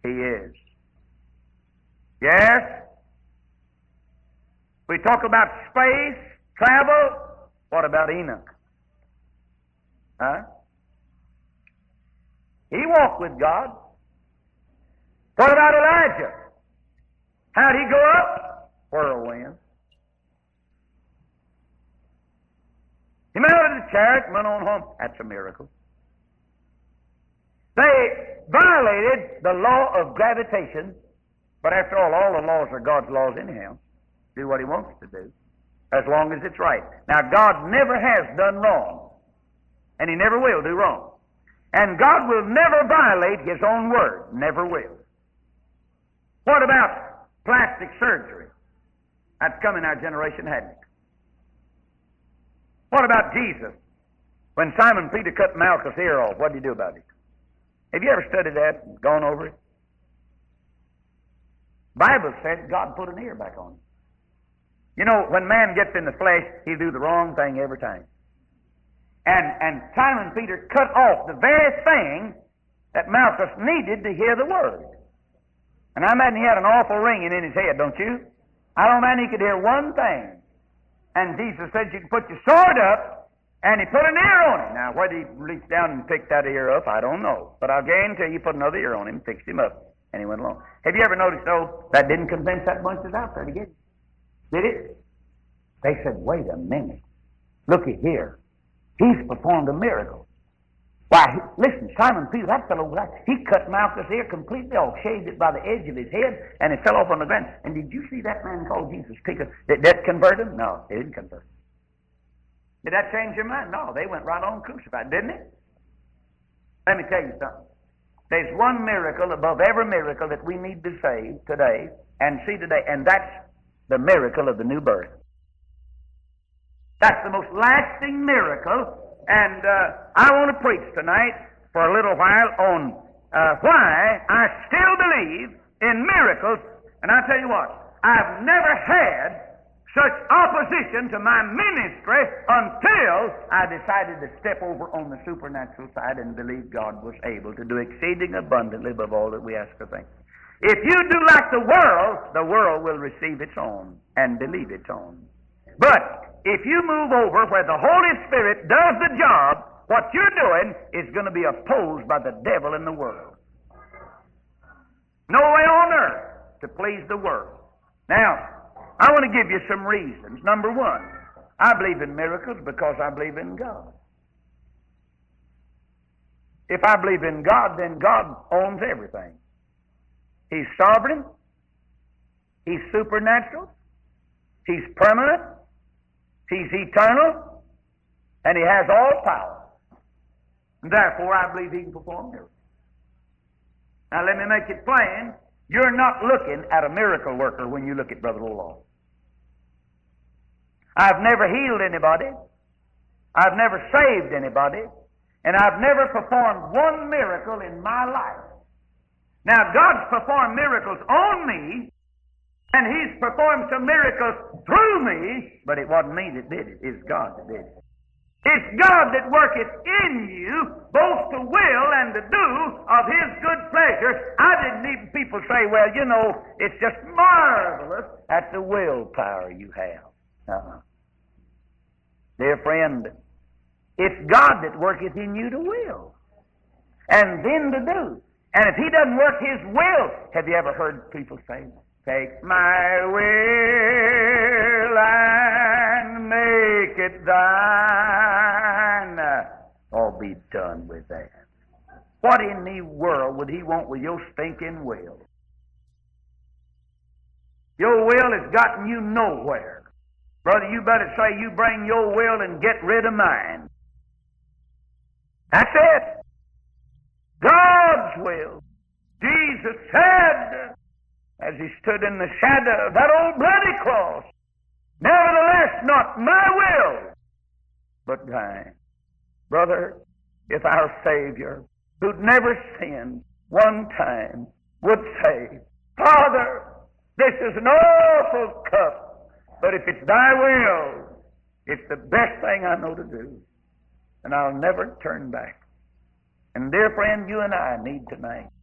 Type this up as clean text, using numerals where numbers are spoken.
He is. Yes? We talk about space, travel. What about Enoch? Huh? He walked with God. What about Elijah? How'd he go up? Whirlwind. He mounted the chariot and went on home. That's a miracle. They violated the law of gravitation, but after all the laws are God's laws anyhow. Do what He wants to do, as long as it's right. Now, God never has done wrong, and He never will do wrong. And God will never violate His own word. Never will. What about plastic surgery? That's come in our generation, hadn't it? What about Jesus? When Simon Peter cut Malchus' ear off, what did he do about it? Have you ever studied that and gone over it? The Bible said God put an ear back on him. You know, when man gets in the flesh, he'll do the wrong thing every time. And Simon Peter cut off the very thing that Malchus needed to hear the word. And I imagine he had an awful ringing in his head, don't you? I don't imagine he could hear one thing. And Jesus said you can put your sword up, and he put an ear on him. Now, whether he reached down and picked that ear up, I don't know. But I'll guarantee you put another ear on him, fixed him up, and he went along. Have you ever noticed, though, that didn't convince that bunch that's out there to get it? Did it? They said, wait a minute. Looky here. He's performed a miracle. Why, listen, Simon Peter, that fellow, he cut Malchus' ear completely off, shaved it by the edge of his head, and it fell off on the ground. And did you see that man called Jesus Peter? Did that convert him? No, it didn't convert him. Did that change your mind? No, they went right on crucified, didn't it? Let me tell you something. There's one miracle above every miracle that we need to say today and see today, and that's the miracle of the new birth. That's the most lasting miracle, and I want to preach tonight for a little while on why I still believe in miracles. And I tell you what, I've never had such opposition to my ministry until I decided to step over on the supernatural side and believe God was able to do exceeding abundantly above all that we ask or think. If you do like the world will receive its own and believe its own. But if you move over where the Holy Spirit does the job, what you're doing is going to be opposed by the devil in the world. No way on earth to please the world. Now, I want to give you some reasons. Number one, I believe in miracles because I believe in God. If I believe in God, then God owns everything. He's sovereign. He's supernatural. He's permanent. He's eternal. And He has all power. And therefore, I believe He can perform miracles. Now, let me make it plain. You're not looking at a miracle worker when you look at Brother Olaw. I've never healed anybody. I've never saved anybody. And I've never performed one miracle in my life. Now, God's performed miracles on me, and He's performed some miracles through me, but it wasn't me that did it. It's God that did it. It's God that worketh in you, both to will and to do of His good pleasure. I didn't even people say, well, you know, it's just marvelous at the willpower you have. Dear friend, it's God that worketh in you to will, and then to do. And if He doesn't work His will, have you ever heard people say, take my will and make it thine? Oh, be done with that. What in the world would He want with your stinking will? Your will has gotten you nowhere. Brother, you better say you bring your will and get rid of mine. That's it. God's will. Jesus said, as He stood in the shadow of that old bloody cross, nevertheless, not my will, but thine. Brother, if our Savior, who'd never sinned one time, would say, Father, this is an awful cup, but if it's thy will, it's the best thing I know to do, and I'll never turn back. And dear friend, you and I need tonight